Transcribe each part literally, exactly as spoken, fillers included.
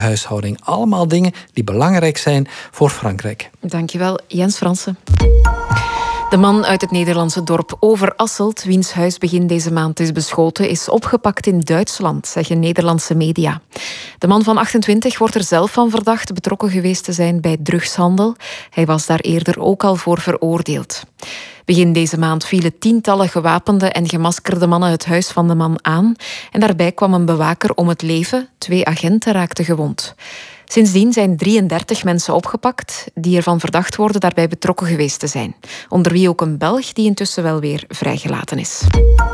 huishouding. Allemaal dingen die belangrijk zijn voor Frankrijk. Dankjewel, Jens Fransen. De man uit het Nederlandse dorp Overasselt, wiens huis begin deze maand is beschoten, is opgepakt in Duitsland, zeggen Nederlandse media. De man van achtentwintig wordt er zelf van verdacht betrokken geweest te zijn bij drugshandel. Hij was daar eerder ook al voor veroordeeld. Begin deze maand vielen tientallen gewapende en gemaskerde mannen het huis van de man aan. En daarbij kwam een bewaker om het leven. Twee agenten raakten gewond. Sindsdien zijn drieëndertig mensen opgepakt die ervan verdacht worden daarbij betrokken geweest te zijn. Onder wie ook een Belg die intussen wel weer vrijgelaten is.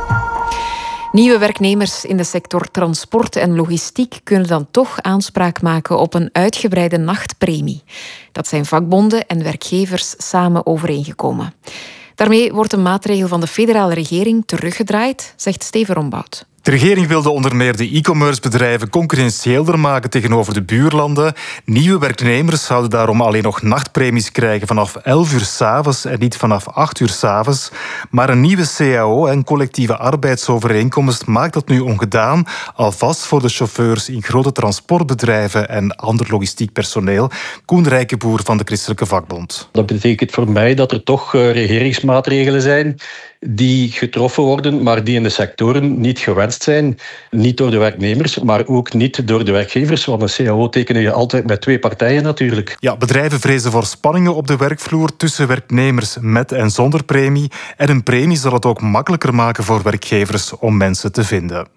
Nieuwe werknemers in de sector transport en logistiek kunnen dan toch aanspraak maken op een uitgebreide nachtpremie. Dat zijn vakbonden en werkgevers samen overeengekomen. Daarmee wordt een maatregel van de federale regering teruggedraaid, zegt Steven Rombout. De regering wilde onder meer de e-commerce bedrijven concurrentiëler maken tegenover de buurlanden. Nieuwe werknemers zouden daarom alleen nog nachtpremies krijgen vanaf elf uur 's avonds en niet vanaf acht uur 's avonds. Maar een nieuwe C A O en collectieve arbeidsovereenkomst maakt dat nu ongedaan, alvast voor de chauffeurs in grote transportbedrijven en ander logistiek personeel. Koen Rijkenboer van de Christelijke Vakbond. Dat betekent voor mij dat er toch regeringsmaatregelen zijn die getroffen worden, maar die in de sectoren niet gewenst zijn. Niet door de werknemers, maar ook niet door de werkgevers. Want een C A O tekenen je altijd met twee partijen natuurlijk. Ja, bedrijven vrezen voor spanningen op de werkvloer tussen werknemers met en zonder premie. En een premie zal het ook makkelijker maken voor werkgevers om mensen te vinden.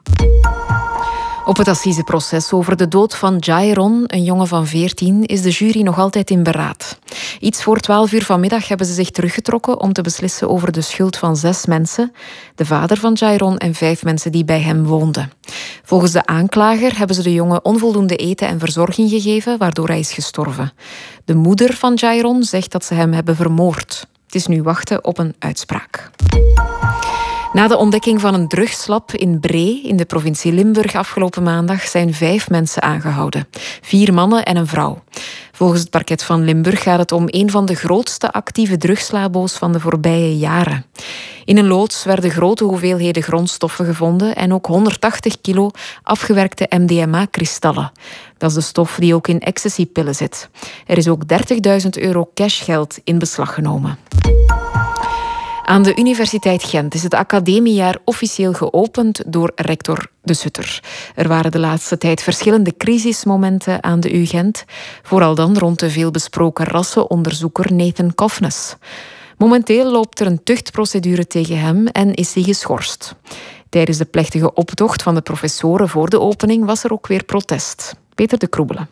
Op het assiseproces over de dood van Jairon, een jongen van veertien, is de jury nog altijd in beraad. Iets voor twaalf uur vanmiddag hebben ze zich teruggetrokken om te beslissen over de schuld van zes mensen, de vader van Jairon en vijf mensen die bij hem woonden. Volgens de aanklager hebben ze de jongen onvoldoende eten en verzorging gegeven, waardoor hij is gestorven. De moeder van Jairon zegt dat ze hem hebben vermoord. Het is nu wachten op een uitspraak. Na de ontdekking van een drugslab in Bree in de provincie Limburg afgelopen maandag zijn vijf mensen aangehouden. Vier mannen en een vrouw. Volgens het parket van Limburg gaat het om een van de grootste actieve drugslabo's van de voorbije jaren. In een loods werden grote hoeveelheden grondstoffen gevonden en ook honderdtachtig kilo afgewerkte M D M A-kristallen. Dat is de stof die ook in ecstasypillen zit. Er is ook dertigduizend euro cashgeld in beslag genomen. Aan de Universiteit Gent is het academiejaar officieel geopend door rector De Sutter. Er waren de laatste tijd verschillende crisismomenten aan de U Gent. Vooral dan rond de veelbesproken rassenonderzoeker Nathan Kofnes. Momenteel loopt er een tuchtprocedure tegen hem en is hij geschorst. Tijdens de plechtige optocht van de professoren voor de opening was er ook weer protest. Peter de Kroebelen.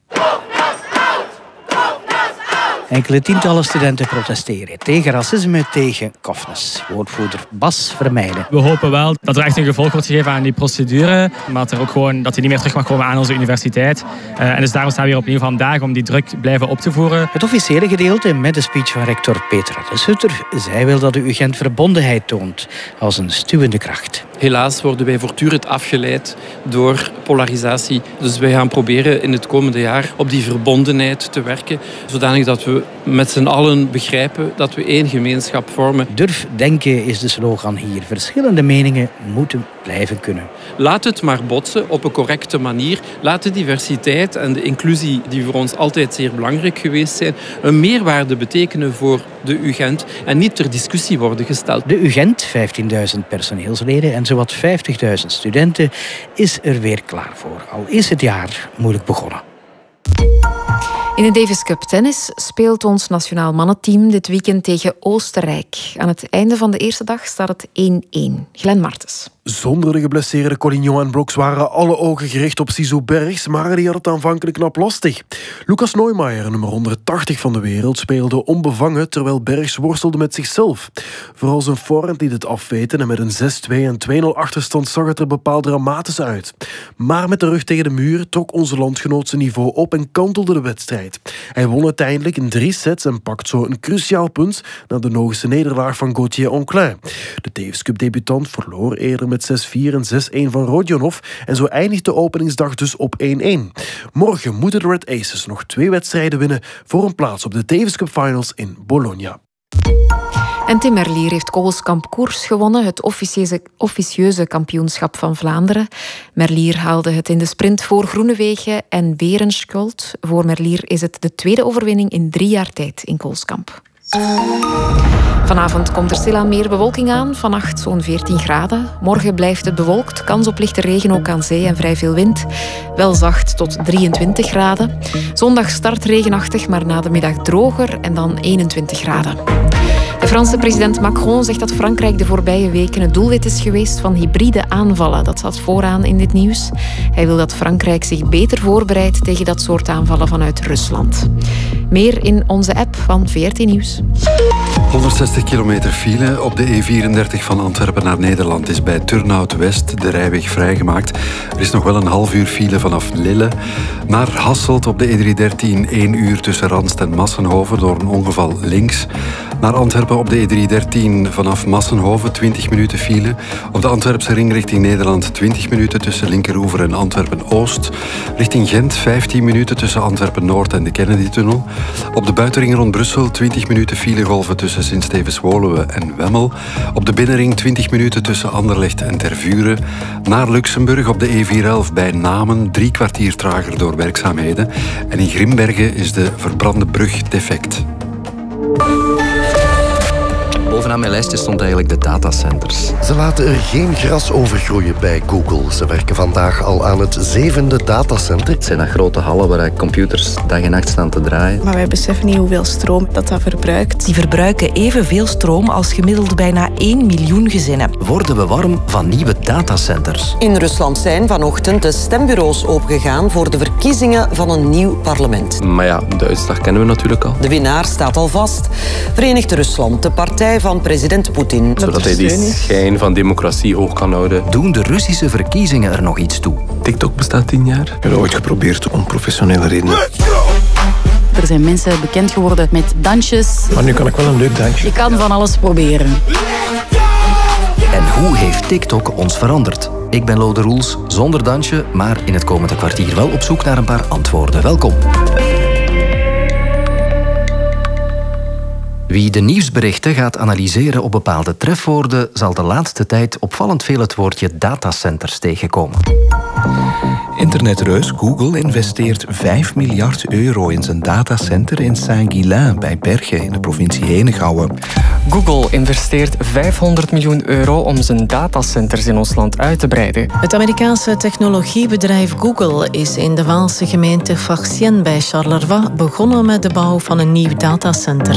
Enkele tientallen studenten protesteren tegen racisme, tegen Kofnes. Woordvoerder Bas Vermeijden. We hopen wel dat er echt een gevolg wordt gegeven aan die procedure, maar dat, er ook gewoon, dat hij niet meer terug mag komen aan onze universiteit. Uh, en dus daarom staan we hier opnieuw vandaag om die druk blijven op te voeren. Het officiële gedeelte met de speech van rector Petra de Sutter. Zij wil dat de U Gent verbondenheid toont als een stuwende kracht. Helaas worden wij voortdurend afgeleid door polarisatie. Dus wij gaan proberen in het komende jaar op die verbondenheid te werken, zodanig dat we met z'n allen begrijpen dat we één gemeenschap vormen. Durf denken is de slogan hier. Verschillende meningen moeten blijven kunnen. Laat het maar botsen op een correcte manier. Laat de diversiteit en de inclusie, die voor ons altijd zeer belangrijk geweest zijn, een meerwaarde betekenen voor de U Gent en niet ter discussie worden gesteld. De U Gent, vijftienduizend personeelsleden en zowat vijftigduizend studenten, is er weer klaar voor. Al is het jaar moeilijk begonnen. In de Davis Cup tennis speelt ons nationaal mannenteam dit weekend tegen Oostenrijk. Aan het einde van de eerste dag staat het één-één. Glenn Martens. Zonder de geblesseerde Collignon en Broks waren alle ogen gericht op Sisu Bergs, maar die had het aanvankelijk knap lastig. Lucas Neumeier, nummer honderdtachtig van de wereld, speelde onbevangen terwijl Bergs worstelde met zichzelf. Vooral zijn voorhand liet het afweten en met een zes-twee en twee-nul achterstand zag het er bepaald dramatisch uit. Maar met de rug tegen de muur trok onze landgenoot zijn niveau op en kantelde de wedstrijd. Hij won uiteindelijk in drie sets en pakt zo een cruciaal punt na de Nogische nederlaag van Gauthier Onclin. De Davis Cup debutant verloor eerder met zes-vier en zes-één van Rodionov en zo eindigt de openingsdag dus op één-één. Morgen moeten de Red Aces nog twee wedstrijden winnen voor een plaats op de Davis Cup Finals in Bologna. En Tim Merlier heeft Koolskamp Koers gewonnen, het officieuze, officieuze kampioenschap van Vlaanderen. Merlier haalde het in de sprint voor Groenewegen en Berenschot. Voor Merlier is het de tweede overwinning in drie jaar tijd in Koolskamp. Vanavond komt er stilaan meer bewolking aan, vannacht zo'n veertien graden. Morgen blijft het bewolkt, kans op lichte regen ook aan zee en vrij veel wind. Wel zacht tot drieëntwintig graden. Zondag start regenachtig, maar na de middag droger en dan eenentwintig graden. De Franse president Macron zegt dat Frankrijk de voorbije weken het doelwit is geweest van hybride aanvallen. Dat staat vooraan in dit nieuws. Hij wil dat Frankrijk zich beter voorbereidt tegen dat soort aanvallen vanuit Rusland. Meer in onze app van V R T Nieuws. honderdzestig kilometer file op de E vierendertig van Antwerpen naar Nederland is bij Turnhout West de rijweg vrijgemaakt. Er is nog wel een half uur file vanaf Lille. Naar Hasselt op de E driehonderddertien één uur tussen Ranst en Massenhoven door een ongeval links. Naar Antwerpen op de E driehonderddertien vanaf Massenhoven twintig minuten file. Op de Antwerpse ring richting Nederland twintig minuten tussen Linkeroever en Antwerpen-Oost. Richting Gent vijftien minuten tussen Antwerpen-Noord en de Kennedy-tunnel. Op de buitenring rond Brussel twintig minuten filegolven tussen Sint-Stevens-Woluwe en Wemmel. Op de binnenring twintig minuten tussen Anderlecht en Tervuren. Naar Luxemburg op de E vierhonderdelf bij Namen drie kwartier trager door werkzaamheden. En in Grimbergen is de verbrande brug defect. Bovenaan mijn lijstje stond eigenlijk de datacenters. Ze laten er geen gras over groeien bij Google. Ze werken vandaag al aan het zevende datacenter. Het zijn dat grote hallen waar computers dag en nacht staan te draaien. Maar wij beseffen niet hoeveel stroom dat, dat verbruikt. Die verbruiken evenveel stroom als gemiddeld bijna één miljoen gezinnen. Worden we warm van nieuwe datacenters? In Rusland zijn vanochtend de stembureaus opengegaan voor de verkiezingen van een nieuw parlement. Maar ja, de uitslag kennen we natuurlijk al. De winnaar staat al vast. Verenigd Rusland, de partij van president Poetin. Zodat hij die schijn van democratie hoog kan houden. Doen de Russische verkiezingen er nog iets toe? TikTok bestaat tien jaar. Ik heb ooit geprobeerd om professionele redenen. Er zijn mensen bekend geworden met dansjes. Maar nu kan ik wel een leuk dansje. Je kan van alles proberen. En hoe heeft TikTok ons veranderd? Ik ben Lode Roels, zonder dansje, maar in het komende kwartier wel op zoek naar een paar antwoorden. Welkom. Wie de nieuwsberichten gaat analyseren op bepaalde trefwoorden, zal de laatste tijd opvallend veel het woordje datacenters tegenkomen. Internetreus Google investeert vijf miljard euro in zijn datacenter in Saint-Guilain bij Bergen in de provincie Henegouwen. Google investeert vijfhonderd miljoen euro om zijn datacenters in ons land uit te breiden. Het Amerikaanse technologiebedrijf Google is in de Waalse gemeente Vachsien bij Charleroi begonnen met de bouw van een nieuw datacenter.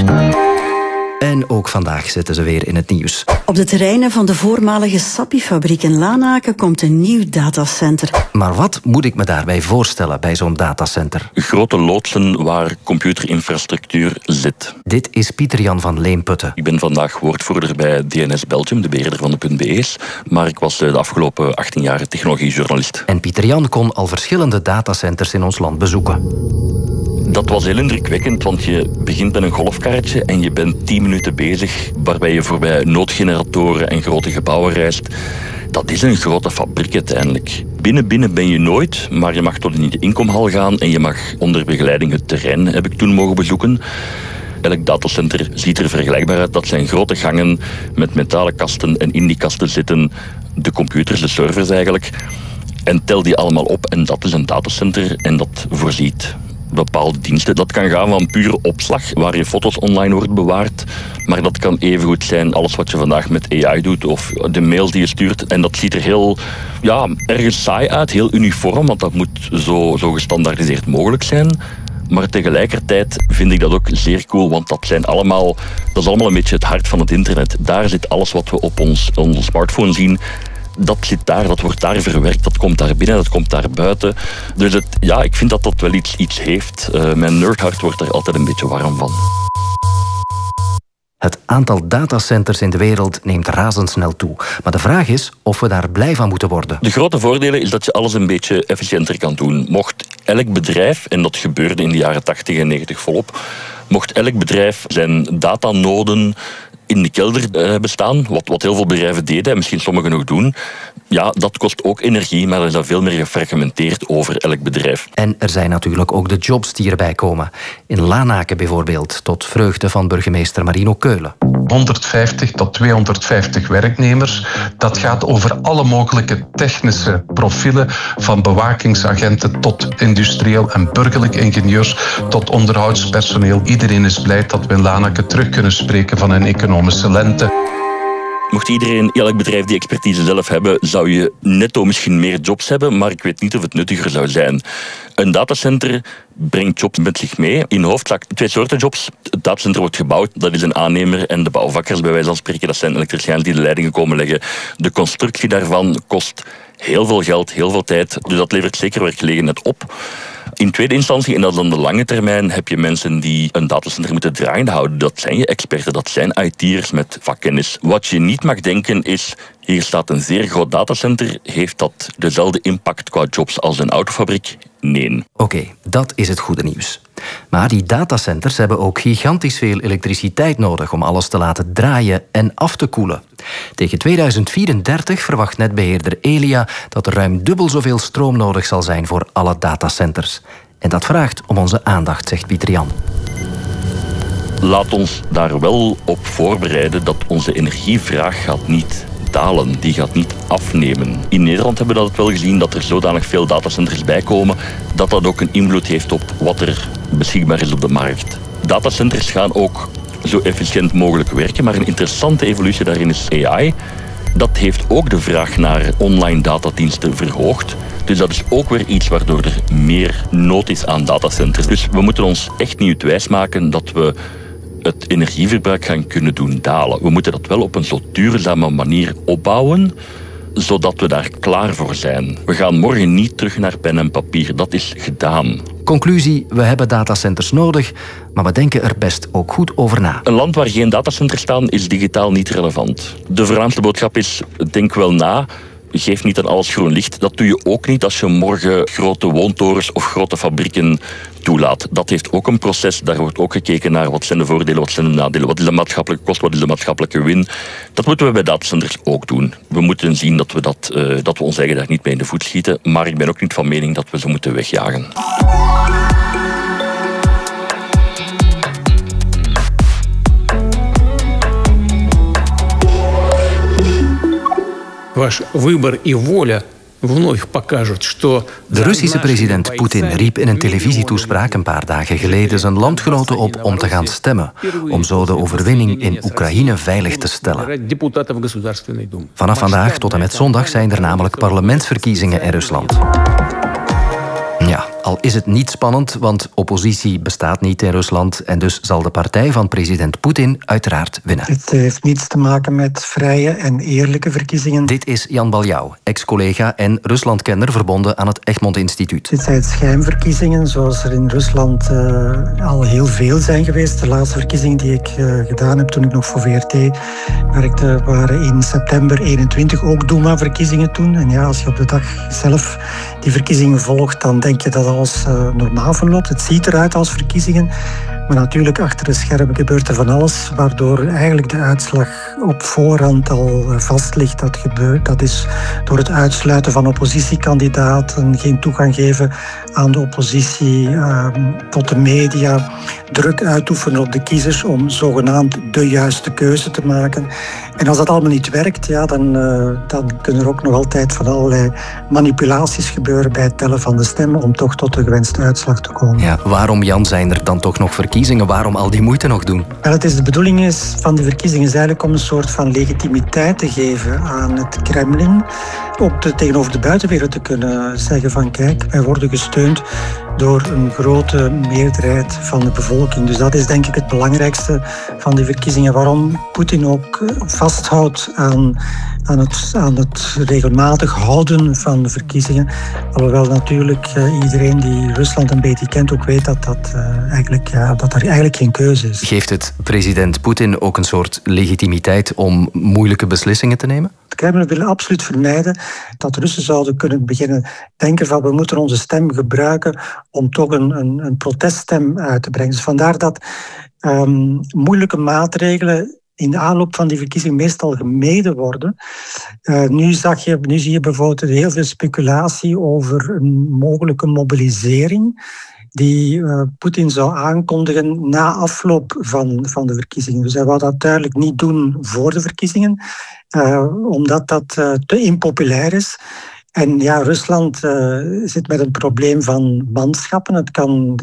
En ook vandaag zitten ze weer in het nieuws. Op de terreinen van de voormalige Sappi-fabriek in Lanaken komt een nieuw datacenter. Maar wat moet ik me daarbij voorstellen bij zo'n datacenter? Grote loodsen waar computerinfrastructuur zit. Dit is Pieter-Jan van Leemputten. Ik ben vandaag woordvoerder bij D N S Belgium, de beheerder van de .be's. Maar ik was de afgelopen achttien jaar technologiejournalist. En Pieter-Jan kon al verschillende datacenters in ons land bezoeken. Dat was heel indrukwekkend, want je begint met een golfkarretje en je bent tien minuten bezig, waarbij je voorbij noodgeneratoren en grote gebouwen reist. Dat is een grote fabriek uiteindelijk. Binnen binnen ben je nooit, maar je mag tot in de inkomhal gaan en je mag onder begeleiding het terrein, heb ik toen mogen bezoeken. Elk datacenter ziet er vergelijkbaar uit. Dat zijn grote gangen met metalen kasten en in die kasten zitten de computers, de servers eigenlijk. En tel die allemaal op en dat is een datacenter en dat voorziet bepaalde diensten. Dat kan gaan van pure opslag, waar je foto's online wordt bewaard. Maar dat kan evengoed zijn alles wat je vandaag met A I doet of de mails die je stuurt. En dat ziet er heel, ja, ergens saai uit, heel uniform, want dat moet zo, zo gestandaardiseerd mogelijk zijn. Maar tegelijkertijd vind ik dat ook zeer cool, want dat zijn allemaal, dat is allemaal een beetje het hart van het internet. Daar zit alles wat we op ons, onze smartphone zien. Dat zit daar, dat wordt daar verwerkt, dat komt daar binnen, dat komt daar buiten. Dus het, ja, ik vind dat dat wel iets, iets heeft. Uh, mijn nerdhart wordt er altijd een beetje warm van. Het aantal datacenters in de wereld neemt razendsnel toe. Maar de vraag is of we daar blij van moeten worden. De grote voordelen is dat je alles een beetje efficiënter kan doen. Mocht elk bedrijf, en dat gebeurde in de jaren tachtig en negentig volop, mocht elk bedrijf zijn datanoden in de kelder bestaan, wat, wat heel veel bedrijven deden en misschien sommigen nog doen, Ja, dat kost ook energie, maar er is dan veel meer gefragmenteerd over elk bedrijf. En er zijn natuurlijk ook de jobs die erbij komen. In Lanaken bijvoorbeeld, tot vreugde van burgemeester Marino Keulen. honderdvijftig tot tweehonderdvijftig werknemers. Dat gaat over alle mogelijke technische profielen, van bewakingsagenten tot industrieel en burgerlijk ingenieurs tot onderhoudspersoneel. Iedereen is blij dat we in Lanaken terug kunnen spreken van een economische lente. Mocht iedereen, elk bedrijf die expertise zelf hebben, zou je netto misschien meer jobs hebben, maar ik weet niet of het nuttiger zou zijn. Een datacenter brengt jobs met zich mee. In hoofdzaak twee soorten jobs. Het datacenter wordt gebouwd, dat is een aannemer, en de bouwvakkers bij wijze van spreken, dat zijn elektriciëns die de leidingen komen leggen. De constructie daarvan kost heel veel geld, heel veel tijd, dus dat levert zeker werkgelegenheid op. In tweede instantie, en dat is dan de lange termijn, heb je mensen die een datacenter moeten draaiende houden. Dat zijn je experten, dat zijn I T'ers met vakkennis. Wat je niet mag denken is, hier staat een zeer groot datacenter, heeft dat dezelfde impact qua jobs als een autofabriek? Nee. Oké, okay, dat is het goede nieuws. Maar die datacenters hebben ook gigantisch veel elektriciteit nodig om alles te laten draaien en af te koelen. Tegen tweeduizend vierendertig verwacht netbeheerder Elia dat er ruim dubbel zoveel stroom nodig zal zijn voor alle datacenters. En dat vraagt om onze aandacht, zegt Pieter Jan. Laat ons daar wel op voorbereiden dat onze energievraag gaat niet dalen, die gaat niet afnemen. In Nederland hebben we dat wel gezien, dat er zodanig veel datacenters bijkomen, dat dat ook een invloed heeft op wat er beschikbaar is op de markt. Datacenters gaan ook zo efficiënt mogelijk werken, maar een interessante evolutie daarin is A I. Dat heeft ook de vraag naar online datadiensten verhoogd. Dus dat is ook weer iets waardoor er meer nood is aan datacenters. Dus we moeten ons echt niet wijsmaken dat we het energieverbruik gaan kunnen doen dalen. We moeten dat wel op een zo duurzame manier opbouwen, zodat we daar klaar voor zijn. We gaan morgen niet terug naar pen en papier. Dat is gedaan. Conclusie, we hebben datacenters nodig, maar we denken er best ook goed over na. Een land waar geen datacenters staan is digitaal niet relevant. De voornaamste boodschap is, denk wel na. Geef niet aan alles groen licht. Dat doe je ook niet als je morgen grote woontorens of grote fabrieken toelaat. Dat heeft ook een proces. Daar wordt ook gekeken naar wat zijn de voordelen, wat zijn de nadelen, wat is de maatschappelijke kost, wat is de maatschappelijke win. Dat moeten we bij datacenters ook doen. We moeten zien dat we, dat, uh, dat we ons eigen daar niet mee in de voet schieten. Maar ik ben ook niet van mening dat we ze moeten wegjagen. De Russische president Poetin riep in een televisietoespraak een paar dagen geleden zijn landgenoten op om te gaan stemmen, om zo de overwinning in Oekraïne veilig te stellen. Vanaf vandaag tot en met zondag zijn er namelijk parlementsverkiezingen in Rusland. Ja, al is het niet spannend, want oppositie bestaat niet in Rusland en dus zal de partij van president Poetin uiteraard winnen. Het heeft niets te maken met vrije en eerlijke verkiezingen. Dit is Jan Baljau, ex-collega en Ruslandkenner verbonden aan het Egmont Instituut. Dit zijn schijnverkiezingen zoals er in Rusland uh, al heel veel zijn geweest. De laatste verkiezingen die ik uh, gedaan heb toen ik nog voor V R T werkte waren in september eenentwintig ook Duma-verkiezingen toen. En ja, als je op de dag zelf die verkiezingen volgt, dan denk je dat alles uh, normaal verloopt. Het ziet eruit als verkiezingen. Maar natuurlijk, achter de schermen gebeurt er van alles, waardoor eigenlijk de uitslag op voorhand al vast ligt. Dat gebeurt. Dat is door het uitsluiten van oppositiekandidaten, geen toegang geven aan de oppositie, uh, tot de media, druk uitoefenen op de kiezers om zogenaamd de juiste keuze te maken. En als dat allemaal niet werkt, ja, dan, uh, dan kunnen er ook nog altijd van allerlei manipulaties gebeuren bij het tellen van de stemmen om toch tot de gewenste uitslag te komen. Ja, waarom, Jan, zijn er dan toch nog verkiezingen? Waarom al die moeite nog doen? Wel, het is de bedoeling is van de verkiezingen is eigenlijk om een soort van legitimiteit te geven aan het Kremlin. Ook te, tegenover de buitenwereld te kunnen zeggen van kijk, wij worden gesteund door een grote meerderheid van de bevolking. Dus dat is denk ik het belangrijkste van die verkiezingen. Waarom Poetin ook vasthoudt aan, aan, het, aan het regelmatig houden van de verkiezingen. Alhoewel natuurlijk uh, iedereen die Rusland een beetje kent ook weet dat, dat, uh, eigenlijk, ja, dat er eigenlijk geen keuze is. Geeft het president Poetin ook een soort legitimiteit om moeilijke beslissingen te nemen? Het Kremlin wil absoluut vermijden dat de Russen zouden kunnen beginnen denken van we moeten onze stem gebruiken om toch een, een, een proteststem uit te brengen. Dus vandaar dat um, moeilijke maatregelen in de aanloop van die verkiezingen meestal gemeden worden. Uh, nu, zag je, nu zie je bijvoorbeeld heel veel speculatie over een mogelijke mobilisering die uh, Poetin zou aankondigen na afloop van, van de verkiezingen. Dus hij wou dat duidelijk niet doen voor de verkiezingen, uh, omdat dat uh, te impopulair is. En ja, Rusland uh, zit met een probleem van manschappen. Het kan